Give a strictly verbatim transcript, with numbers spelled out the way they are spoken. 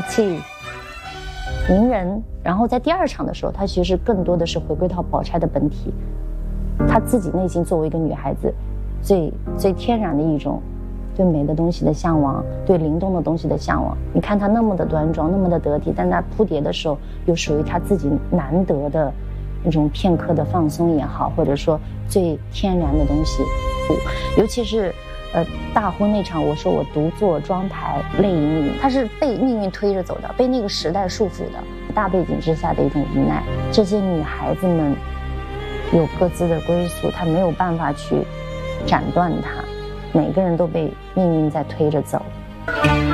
气、隐忍。然后在第二场的时候，她其实更多的是回归到宝钗的本体，她自己内心作为一个女孩子，最最天然的一种对美的东西的向往，对灵动的东西的向往。你看她那么的端庄，那么的得体，但她扑蝶的时候，又属于她自己难得的那种片刻的放松也好，或者说最天然的东西。尤其是呃大婚那场，我说我独坐妆台泪盈盈，她是被命运推着走的，被那个时代束缚的，大背景之下的一种无奈。这些女孩子们有各自的归宿，她没有办法去斩断它，每个人都被命运在推着走。